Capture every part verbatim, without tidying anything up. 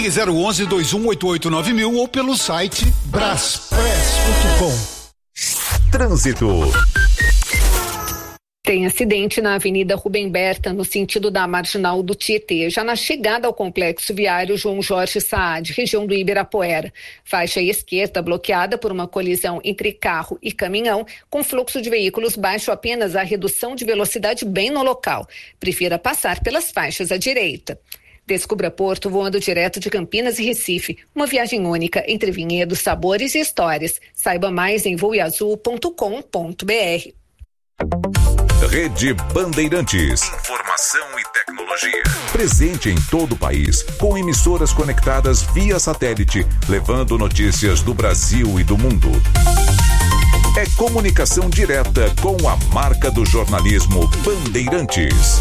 Ligue zero onze, dois um oito oito nove mil ou pelo site braspress ponto com. Trânsito. Tem acidente na Avenida Rubem Berta, no sentido da Marginal do Tietê, já na chegada ao complexo viário João Jorge Saad, região do Ibirapuera. Faixa esquerda bloqueada por uma colisão entre carro e caminhão, com fluxo de veículos baixo apenas a redução de velocidade bem no local. Prefira passar pelas faixas à direita. Descubra Porto voando direto de Campinas e Recife. Uma viagem única entre vinhedos, sabores e histórias. Saiba mais em voeazul ponto com ponto br. Rede Bandeirantes. Informação e tecnologia. Presente em todo o país, com emissoras conectadas via satélite, levando notícias do Brasil e do mundo. É comunicação direta com a marca do jornalismo Bandeirantes.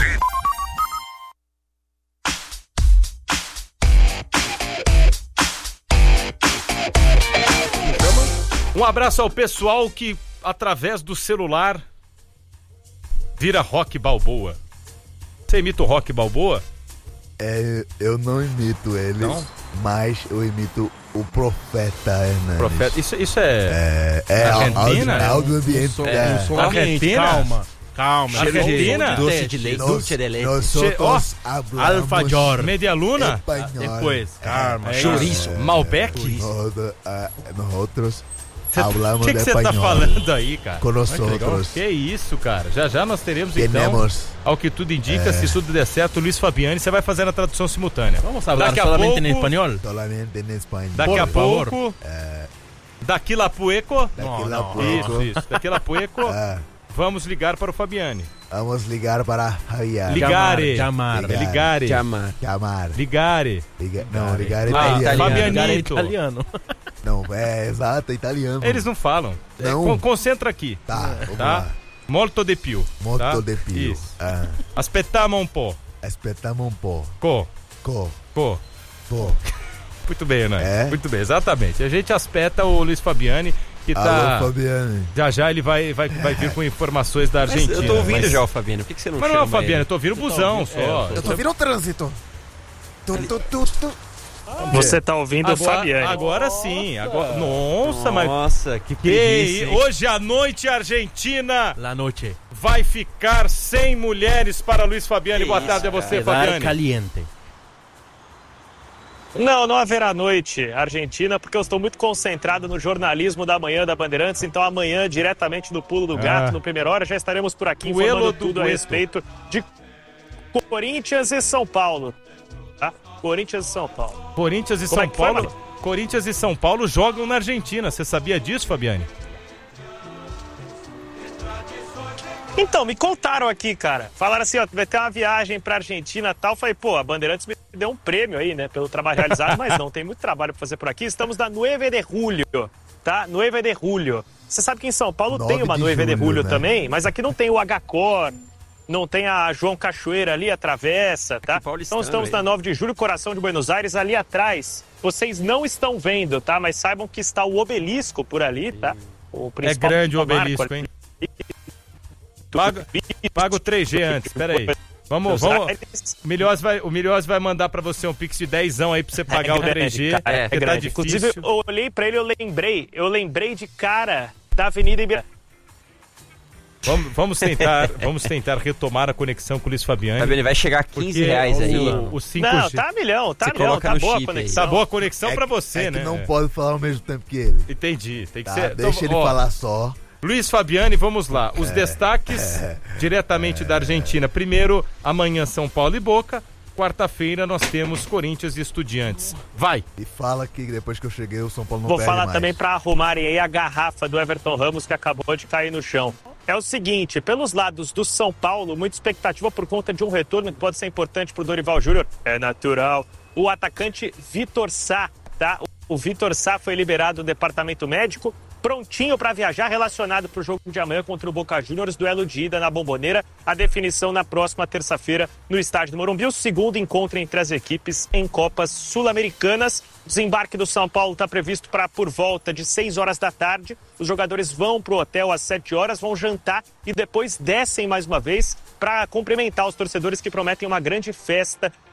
Um abraço ao pessoal que, através do celular, vira Rock Balboa. Você imita o Rock Balboa? É, eu não imito eles, não? Mas eu imito o Profeta Hernanes. Profeta, isso, isso é... É, é Argentina? É áudio ambiente. É, é. é. Argentina? Calma, calma. Argentina? Doce de leite. Dulce de leite. Nós Alfajor. Media Luna? Depois, calma. Chouriço. Malbec? Nós O que você tá falando aí, cara? Com nós outros. Que isso, cara? Já já nós teremos, Tenemos, então, ao que tudo indica, é... se tudo der certo, o Luiz Fabiani, você vai fazer a tradução simultânea. Vamos falar daqui solamente pouco, em espanhol? Solamente em espanhol. Daqui Por a favor. pouco, é... daqui la pueco. Daqui não, la não, pueco. Isso, isso. Daqui la pueco, é... vamos ligar para o Fabiani. Vamos ligar para Fabiani. Ligare. Chamar. Ligare. Chamar. Chamar. Ligare. Liga... Não, ligare ah, italiano. Fabianito. É italiano. Não, é exato, é italiano. Eles não falam. Não. É, concentra aqui. Tá, vamos tá? lá. Molto de più. Molto tá? de più. Isso. Ah. Aspettiamo un po'. Aspettiamo un po'. Co. Co. Co. Co. Muito bem, né? É? Muito bem, exatamente. A gente aspeta o Luiz Fabiani, que tá... Alô, Fabiani. Já já ele vai, vai, vai vir com informações da Argentina. Mas eu tô ouvindo mas... já o Fabiano. Por que, que você não mas chama não é o Fabiano, ele? eu tô ouvindo o busão tá só. É, Eu tô ouvindo o trânsito. Tu, tu, tu, tu. Você tá ouvindo agora, o Fabiani. Agora nossa. sim. Agora... Nossa, mas... Nossa, que preguiça, que... Hoje à noite a Argentina... La noite. Vai ficar sem mulheres para Luiz Fabiani. Que Boa isso, tarde a você, cara. Fabiani. Caliente. Não, não haverá noite Argentina, porque eu estou muito concentrado no jornalismo da manhã da Bandeirantes, então amanhã, diretamente do Pulo do Gato, Ah. no Primeira Hora, já estaremos por aqui Duelo informando do tudo a Gueto. respeito de Corinthians e São Paulo. Tá? Corinthians e São Paulo. Corinthians e Como São é que foi, Paulo... Matheus? Corinthians e São Paulo jogam na Argentina. Você sabia disso, Fabiani? Então, me contaram aqui, cara. Falaram assim, ó, vai ter uma viagem pra Argentina e tal. Falei, pô, a Bandeirantes me deu um prêmio aí, né, pelo trabalho realizado, mas não, tem muito trabalho pra fazer por aqui. Estamos na nueve de julho, tá? nueve de julho. Você sabe que em São Paulo tem uma de nueve de julho, julho né? também, mas aqui não tem o H-Cor, não tem a João Cachoeira ali, a Travessa, tá? Então estamos na nove de julho, coração de Buenos Aires, ali atrás. Vocês não estão vendo, tá? Mas saibam que está o obelisco por ali, tá? O É principal grande o marco obelisco, ali. hein? Paga, paga o três G antes, peraí. Vamos, vamos. O Milhós vai, o Milhões vai mandar pra você um pix de dezão aí pra você pagar É o três G. grande, cara, é, porque é tá grande. difícil. Inclusive, eu olhei pra ele, eu lembrei, eu lembrei de cara da Avenida Ibirapuera. Vamos, vamos tentar, vamos tentar retomar a conexão com o Luiz Fabiani. Fabiano, vai chegar a quinze porque reais aí. O, o cinco G. Não, tá milhão, tá Você milhão, coloca tá no boa a chip conexão. Tá boa a conexão É pra que- você, é né? que não pode falar ao mesmo tempo que ele. Entendi, tem que Tá? ser. Deixa então, ele ó, falar só. Luiz Fabiani, vamos lá. Os destaques diretamente da Argentina. Primeiro, amanhã São Paulo e Boca. Quarta-feira nós temos Corinthians e Estudiantes. Vai! E fala que depois que eu cheguei o São Paulo não Vou perde falar mais. também pra arrumarem aí a garrafa do Everton Ramos que acabou de cair no chão. É o seguinte, pelos lados do São Paulo, muita expectativa por conta de um retorno que pode ser importante pro Dorival Júnior. É natural. O atacante Vitor Sá, tá? O Vitor Sá foi liberado do departamento médico, prontinho para viajar, relacionado para o jogo de amanhã contra o Boca Juniors, duelo de ida na Bombonera, a definição na próxima terça-feira no estádio do Morumbi, o segundo encontro entre as equipes em Copas Sul-Americanas. O desembarque do São Paulo está previsto para por volta de seis horas da tarde. Os jogadores vão para o hotel às sete horas, vão jantar e depois descem mais uma vez para cumprimentar os torcedores que prometem uma grande festa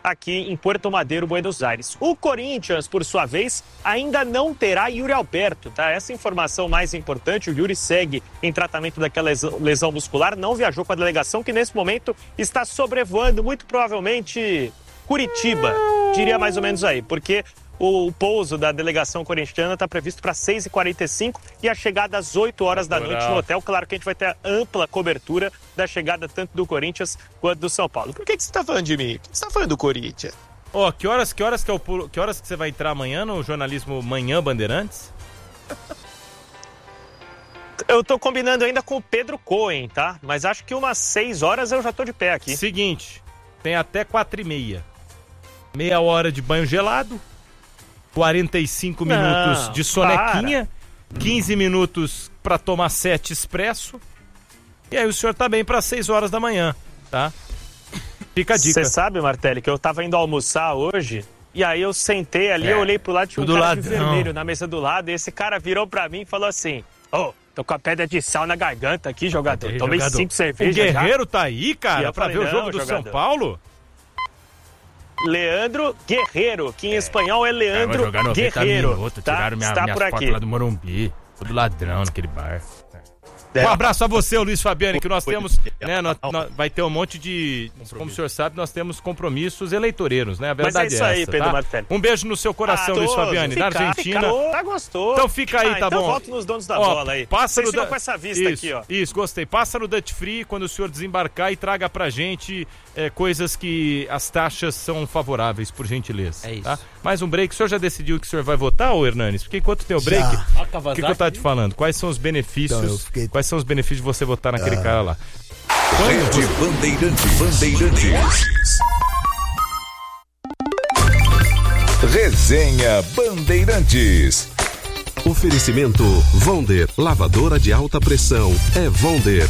aqui em Puerto Madero, Buenos Aires. O Corinthians, por sua vez, ainda não terá Yuri Alberto, tá? Essa informação mais importante, o Yuri segue em tratamento daquela lesão muscular, não viajou com a delegação, que nesse momento está sobrevoando, muito provavelmente, Curitiba, diria mais ou menos aí, porque o pouso da delegação corintiana está previsto para seis e quarenta e cinco e a chegada às oito horas da noite no hotel. Claro que a gente vai ter ampla cobertura da chegada tanto do Corinthians quanto do São Paulo. Por que, que você está falando de mim? Por que você está falando do Corinthians? Ó, oh, que horas que horas que, eu, que horas que você vai entrar amanhã no jornalismo Manhã Bandeirantes? Eu tô combinando ainda com o Pedro Cohen, tá? Mas acho que umas seis horas eu já tô de pé aqui. Seguinte, tem até quatro e meia. Meia hora de banho gelado. quarenta e cinco Não, minutos de sonequinha, para. quinze minutos para tomar sete expresso. E aí o senhor tá bem para seis horas da manhã, tá? Fica a dica. Você sabe, Martelli, que eu tava indo almoçar hoje e aí eu sentei ali, é. eu olhei pro lado, tinha um cara lado, de vermelho não. na mesa do lado e esse cara virou pra mim e falou assim: ô, oh, tô com a pedra de sal na garganta aqui, jogador. Aí, Tomei jogador. cinco cervejas. O Guerreiro já. tá aí, cara, pra falei, ver o jogo do jogador. São Paulo? Leandro Guerreiro, que em é. espanhol é Leandro jogar Guerreiro. Minutos, tá? Tiraram minha, Está minhas por aqui. fotos lá do Morumbi. Todo ladrão naquele bar. Um abraço a você, Luiz Fabiani, que nós temos, né, nós, nós, vai ter um monte de, como o senhor sabe, nós temos compromissos eleitoreiros, né, a verdade Mas é isso é aí, essa, Pedro tá? Martelli. Um beijo no seu coração, ah, Luiz Fabiani, fica, da Argentina. Fica, tá gostoso. Então fica aí, ah, tá então bom? volta nos donos da ó, bola aí. Passa Vocês no ficam com essa vista isso, aqui, ó. Isso, gostei. Passa no Dutch Free quando o senhor desembarcar e traga pra gente é, coisas que as taxas são favoráveis, por gentileza. É isso. Tá? Mais um break. O senhor já decidiu que o senhor vai votar, ô Hernanes? Porque enquanto tem o break, o que, que eu tava te falando? Quais são os benefícios? Então, fiquei... Quais são os benefícios de você votar naquele ah. cara lá? Rede Bandeirantes. Bandeirantes. Resenha Bandeirantes. Oferecimento Vonder, lavadora de alta pressão, é Vonder.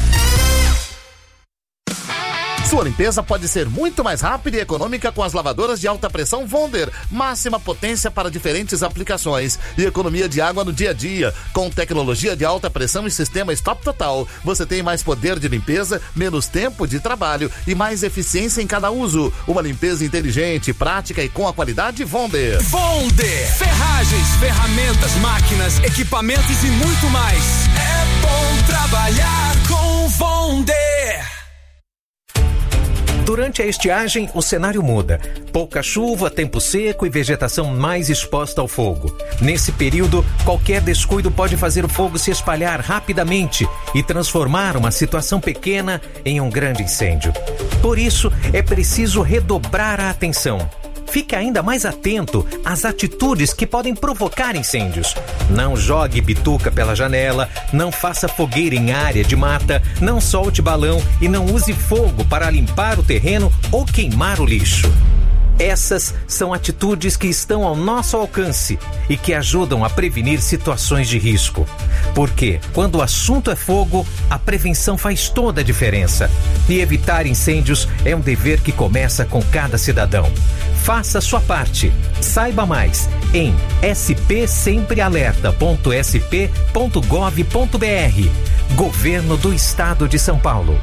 Sua limpeza pode ser muito mais rápida e econômica com as lavadoras de alta pressão Vonder. Máxima potência para diferentes aplicações e economia de água no dia a dia. Com tecnologia de alta pressão e sistema Stop Total, você tem mais poder de limpeza, menos tempo de trabalho e mais eficiência em cada uso. Uma limpeza inteligente, prática e com a qualidade Vonder. Vonder! Ferragens, ferramentas, máquinas, equipamentos e muito mais. É bom trabalhar com Vonder! Durante a estiagem, o cenário muda. Pouca chuva, tempo seco e vegetação mais exposta ao fogo. Nesse período, qualquer descuido pode fazer o fogo se espalhar rapidamente e transformar uma situação pequena em um grande incêndio. Por isso, é preciso redobrar a atenção. Fique ainda mais atento às atitudes que podem provocar incêndios. Não jogue bituca pela janela, não faça fogueira em área de mata, não solte balão e não use fogo para limpar o terreno ou queimar o lixo. Essas são atitudes que estão ao nosso alcance e que ajudam a prevenir situações de risco. Porque, quando o assunto é fogo, a prevenção faz toda a diferença. E evitar incêndios é um dever que começa com cada cidadão. Faça a sua parte. Saiba mais em s p sempre alerta ponto s p ponto gov ponto b r. Governo do Estado de São Paulo.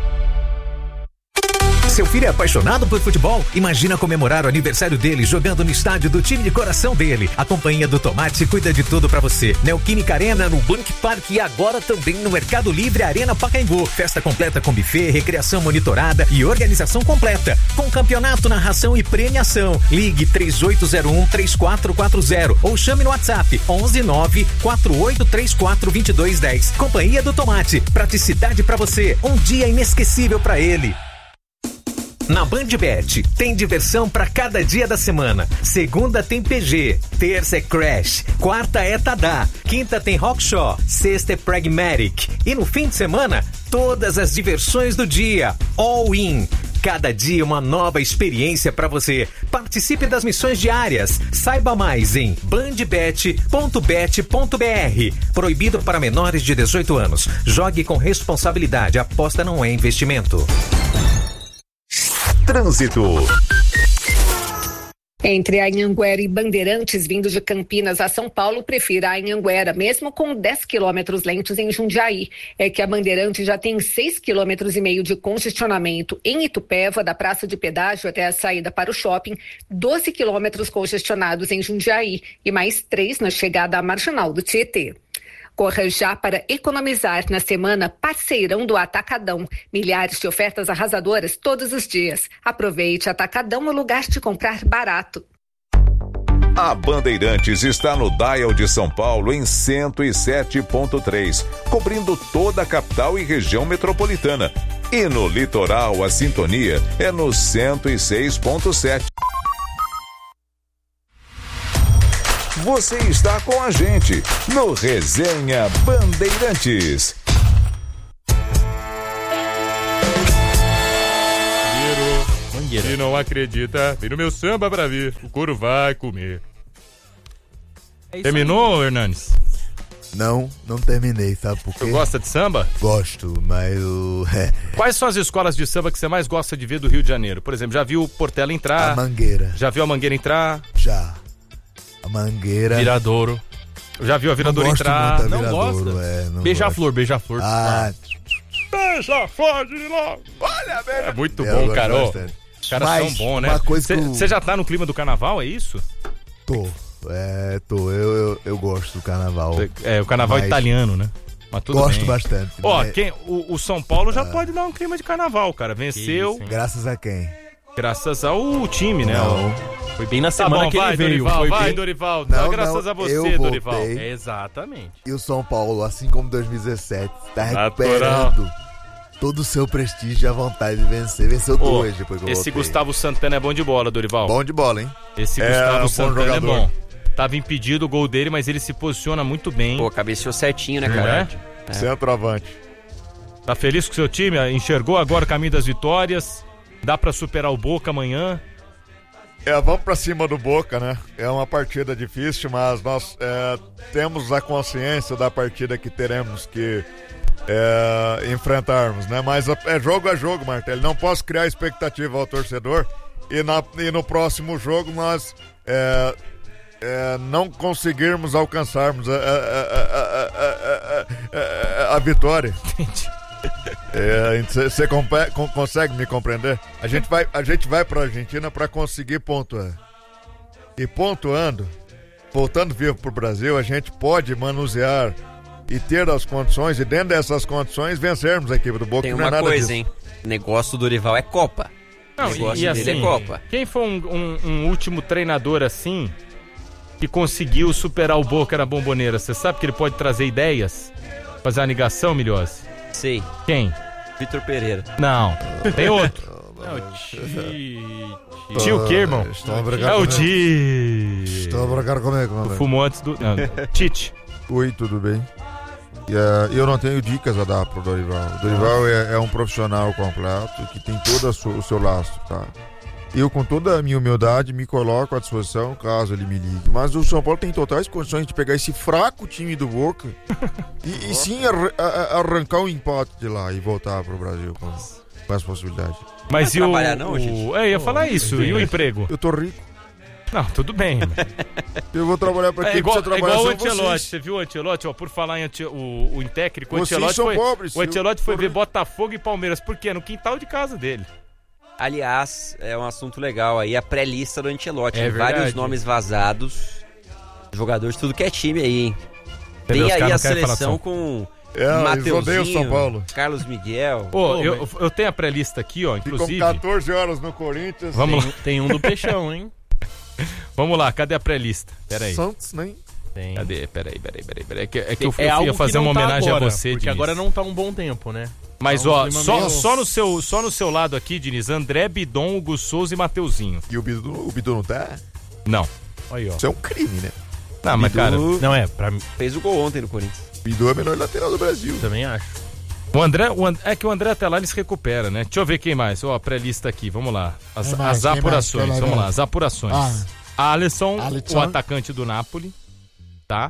Seu filho é apaixonado por futebol? Imagina comemorar o aniversário dele jogando no estádio do time de coração dele. A companhia do Tomate cuida de tudo pra você. Neoquímica Arena no Bank Park e agora também no Mercado Livre Arena Pacaembu. Festa completa com buffet, recreação monitorada e organização completa. Com campeonato, narração e premiação. Ligue três oito zero um, três quatro quatro zero ou chame no WhatsApp onze nove quatro oito três quatro dois dois um zero. Companhia do Tomate. Praticidade pra você. Um dia inesquecível pra ele. Na BandBet, tem diversão para cada dia da semana. Segunda tem P G, terça é Crash, quarta é Tadá, quinta tem Rockshaw, sexta é Pragmatic. E no fim de semana, todas as diversões do dia. All in. Cada dia uma nova experiência para você. Participe das missões diárias. Saiba mais em bandbet ponto bet ponto b r. Proibido para menores de dezoito anos. Jogue com responsabilidade. Aposta não é investimento. Trânsito. Entre a Anhanguera e Bandeirantes, vindo de Campinas a São Paulo, prefira a Anhanguera, mesmo com dez quilômetros lentos em Jundiaí. É que a Bandeirantes já tem seis quilômetros e meio de congestionamento em Itupeva, da praça de pedágio até a saída para o shopping, doze quilômetros congestionados em Jundiaí e mais três na chegada à marginal do Tietê. Corra já para economizar na semana Parceirão do Atacadão. Milhares de ofertas arrasadoras todos os dias. Aproveite, Atacadão é o lugar de comprar barato. A Bandeirantes está no Dial de São Paulo em cento e sete ponto três, cobrindo toda a capital e região metropolitana. E no litoral, a sintonia é no cento e seis ponto sete. Você está com a gente no Resenha Bandeirantes. Mangueira. Se não acredita, vem no meu samba pra ver. O couro vai comer. É Terminou, aí. Hernanes? Não, não terminei, sabe por quê? Você gosta de samba? Gosto, mas o... É. Quais são as escolas de samba que você mais gosta de ver do Rio de Janeiro? Por exemplo, já viu o Portela entrar? A Mangueira. Já viu a Mangueira entrar? Já. A Mangueira. Viradouro. Já viu a Viradouro entrar? Não Viradouro, gosta? É, Beija-flor, beija-flor. Ah. Beija-flor de lá. Olha, beija. É muito Eu bom, cara. Os caras são bons, né? Você eu... já tá no clima do carnaval, é isso? Tô. É, tô. Eu, eu, eu gosto do carnaval. É, o carnaval mas... italiano, né? Mas tudo gosto bem. bastante. Ó, mas... quem, o, o São Paulo já ah. pode dar um clima de carnaval, cara. Venceu. Isso, graças a quem? Graças ao time, né? Não. Foi bem na semana tá bom, que vai, ele veio. Dorival, Foi vai, bem... Dorival. Não, graças não, a você, eu Dorival. voltei. Exatamente. E o São Paulo, assim como dois mil e dezessete, tá recuperando Natural. todo o seu prestígio e a vontade de vencer. Venceu Ô, dois depois que eu Esse voltei. Gustavo Santana é bom de bola, Dorival. Bom de bola, hein? Esse é, Gustavo um Santana bom é bom. Tava impedido o gol dele, mas ele se posiciona muito bem. Pô, cabeceou certinho, né, cara? É? É. Centroavante. Tá feliz com o seu time? Enxergou agora o caminho das vitórias? Dá pra superar o Boca amanhã? É, vamos pra cima do Boca, né? É uma partida difícil, mas nós é, temos a consciência da partida que teremos que é, enfrentarmos, né? Mas é jogo a jogo, Martelli. Não posso criar expectativa ao torcedor e, na, e no próximo jogo nós... É, É, não conseguirmos alcançarmos a, a, a, a, a, a vitória. Você é, consegue me compreender? A gente vai, a gente vai para a Argentina para conseguir pontuar. E pontuando, voltando vivo para o Brasil, a gente pode manusear e ter as condições, e dentro dessas condições, vencermos a equipe do Boca. Tem não uma é nada coisa, disso. hein? O negócio do Dorival é Copa. Não, o negócio e, e dele assim, é Copa. Quem foi um, um, um último treinador assim que conseguiu superar o Boca na Bomboneira? Você sabe que ele pode trazer ideias? Fazer uma ligação, Milhose? Sei. Quem? Vitor Pereira. Não, tem outro. Não, Ti... Tio o quê, irmão? Estou a brigar É o comigo. Ti... Estou a brigar comigo, meu Tu bem. fumou antes do... Não, Tite. Oi, tudo bem? Uh, eu não tenho dicas a dar pro Dorival. O Dorival é, é um profissional completo que tem todo a su- o seu lastro, tá? Eu, com toda a minha humildade, me coloco à disposição caso ele me ligue. Mas o São Paulo tem totais condições de pegar esse fraco time do Boca e, e sim ar- a- arrancar o empate de lá e voltar pro Brasil com, com essa possibilidade. Mas Vai e o... trabalhar não, gente? o... É, eu ia falar isso. E o emprego? Eu tô rico. Não, tudo bem. Eu vou trabalhar pra É quem igual, precisa é trabalhar igual o são Ancelotti. vocês. Você viu o Ancelotti? Ó, por falar em ante... o, o técnico, o Vocês Ancelotti são foi, pobres, o Ancelotti eu- foi ver Botafogo e Palmeiras. Por quê? No quintal de casa dele. Aliás, é um assunto legal aí, a pré-lista do Ancelotti. É Tem verdade. vários nomes vazados, jogadores, tudo que é time aí, hein? Entendeu? Os Tem aí caras a não querem falar seleção só. com É, eles odeiam o São Mateuzinho, Paulo. Carlos Miguel. Pô, eu, eu tenho a pré-lista aqui, ó, inclusive. Ficam catorze horas no Corinthians. Vamos Tem, lá. tem um do Peixão, hein? Vamos lá, cadê a pré-lista? Pera aí. Santos, né? Tem. Cadê? Peraí, peraí, peraí, peraí. É que, é que eu, É eu algo ia que fazer não uma tá homenagem agora, a você, porque Diniz. agora não tá um bom tempo, né? Mas Tá um ó, clima só, meio- só, no seu, só no seu lado aqui, Diniz, André Bidon, Hugo Souza e Mateuzinho. E o Bidu, o Bidu não tá? Não. Aí, ó. Isso é um crime, né? Não, mas Bidu- cara, Não, é, pra mim Fez o gol ontem no Corinthians. Bidu é o melhor lateral do Brasil. também acho. o André, o And- é que o André até lá ele se recupera, né? Deixa eu ver quem mais. Ó, a pré-lista aqui, vamos lá. As, Quem mais? as Quem mais? apurações, Quem vamos mais? lá, as apurações. Ah. Alisson, Alisson. o atacante do Napoli, tá?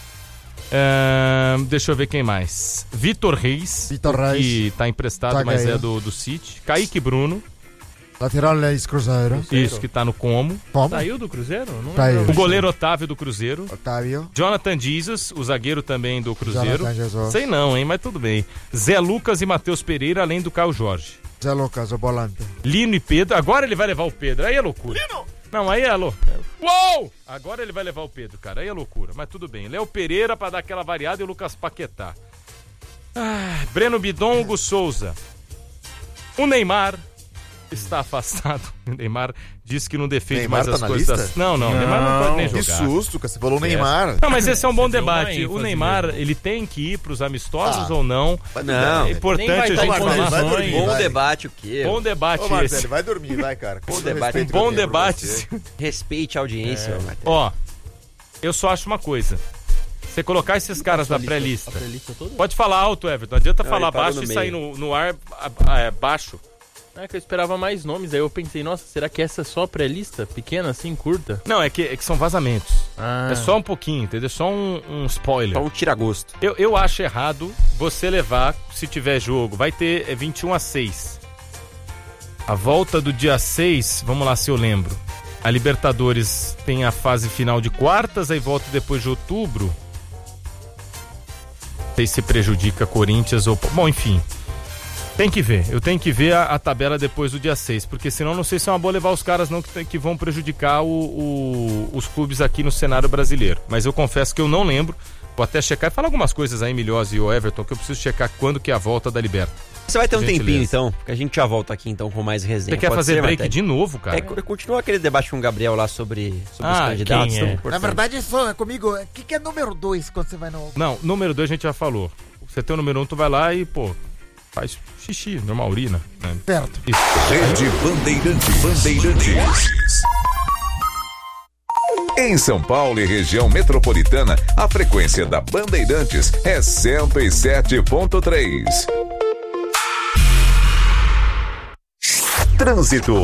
Ahn, deixa eu ver quem mais. Vitor Reis, Vitor Reis. que tá emprestado, Tá mas ganhando. é do, do City. Kaique Bruno, Lateral é Cruzeiro. Isso, que tá no Como. Como? Saiu do Cruzeiro? Não Saiu. O goleiro Otávio do Cruzeiro. Otávio. Jonathan Jesus, o zagueiro também do Cruzeiro. Jonathan Jesus. Sei não, hein, mas tudo bem. Zé Lucas e Matheus Pereira, além do Caio Jorge. Zé Lucas, o volante. Lino e Pedro. Agora ele vai levar o Pedro, aí é loucura. Lino! Não, aí é loucura. Uou! Agora ele vai levar o Pedro, cara, aí é loucura. Mas tudo bem. Léo Pereira pra dar aquela variada e o Lucas Paquetá. Ah, Breno Bidon, Hugo Souza. O Neymar está afastado. O Neymar disse que não defende Neymar mais tá as na coisas. lista? Das... Não, não, o Neymar não pode nem jogar. Que susto, cara. Você falou Neymar. Não, mas esse é um bom debate. ênfase O Neymar, mesmo. ele tem que ir pros amistosos Ah. ou não? Não. É importante Nem vai a tá gente em falar. condições. dormir, Bom vai. debate o quê? Bom debate Ô, esse. Marcelo, vai dormir, vai, cara. Com Bom todo debate. respeito que eu Bom tenho por debate. você. Respeite a audiência, É. Marcelo. Ó, eu só acho uma coisa. Você colocar esses caras na pré-lista. A pré-lista toda? Pode falar alto, Everton. Não adianta Não, falar ele parou baixo no e meio. sair no, no ar a- a- é, baixo. É que eu esperava mais nomes, aí eu pensei, nossa, será que essa é só pré-lista? Pequena assim, curta? Não, é que, é que são vazamentos. Ah. É só um pouquinho, entendeu? Só um, um spoiler. Só um tira-gosto. Eu, eu acho errado você levar, se tiver jogo, vai ter é, vinte e um a seis. A volta do dia seis, vamos lá se eu lembro. A Libertadores tem a fase final de quartas, aí volta depois de outubro. Não sei se prejudica Corinthians ou... Bom, enfim. Tem que ver. Eu tenho que ver a, a tabela depois do dia seis, porque senão não sei se é uma boa levar os caras não que, tem- que vão prejudicar o- o- os clubes aqui no cenário brasileiro. Mas eu confesso que eu não lembro. Vou até checar e falar algumas coisas aí, Milhose e o Everton, que eu preciso checar quando que é a volta da Liberta. Você vai ter um Gentileza. tempinho, então, porque a gente já volta aqui, então, com mais resenha. Você quer Pode fazer ser, break Martelli? de novo, cara? É, continua aquele debate com o Gabriel lá sobre, sobre Ah, os candidatos. quem tão é? importantes. Na verdade, só é comigo. O que, que é número dois quando você vai no. Não, número dois a gente já falou. Você tem o número um, tu vai lá e, pô, faz xixi, normal, urina. Né? Certo. Isso. Rede Bandeirantes. Bandeirantes. Em São Paulo e região metropolitana, a frequência da Bandeirantes é cento e sete ponto três. Trânsito.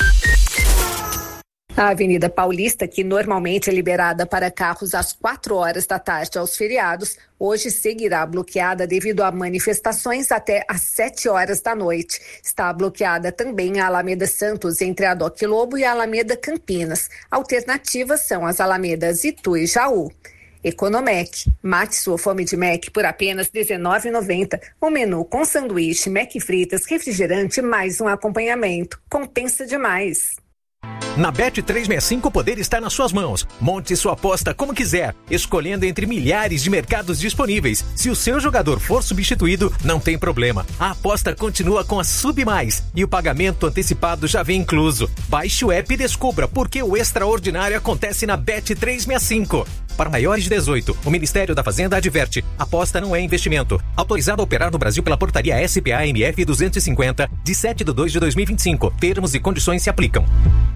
A Avenida Paulista, que normalmente é liberada para carros às quatro horas da tarde aos feriados, hoje seguirá bloqueada devido a manifestações até às sete horas da noite. Está bloqueada também a Alameda Santos, entre a Doc Lobo e a Alameda Campinas. Alternativas são as Alamedas Itu e Jaú. Economec. Mate sua fome de Mac por apenas dezenove reais e noventa centavos. O menu com sanduíche, Mac fritas, refrigerante e mais um acompanhamento. Compensa demais. Na Bet trezentos e sessenta e cinco o poder está nas suas mãos. Monte sua aposta como quiser, escolhendo entre milhares de mercados disponíveis. Se o seu jogador for substituído, não tem problema. A aposta continua com a Sub Mais e o pagamento antecipado já vem incluso. Baixe o app e descubra por que o extraordinário acontece na Bet trezentos e sessenta e cinco. Para maiores de dezoito, o Ministério da Fazenda adverte: aposta não é investimento. Autorizado a operar no Brasil pela portaria S P A M F duzentos e cinquenta, de sete de dois de dois mil e vinte e cinco. Termos e condições se aplicam.